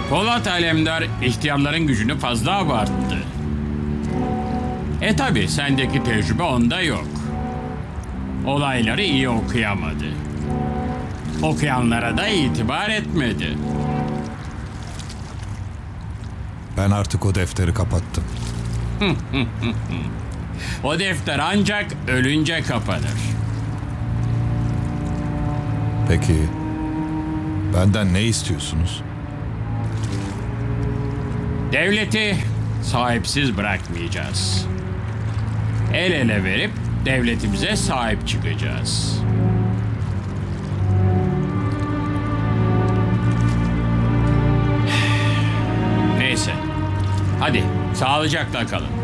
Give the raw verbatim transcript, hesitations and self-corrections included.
Polat Alemdar ihtiyarların gücünü fazla abarttı. E tabi sendeki tecrübe onda yok. Olayları iyi okuyamadı. Okuyanlara da itibar etmedi. Ben artık o defteri kapattım. O defter ancak ölünce kapanır. Peki benden ne istiyorsunuz? Devleti sahipsiz bırakmayacağız. El ele verip devletimize sahip çıkacağız. Neyse. Hadi sağlıcakla kalın.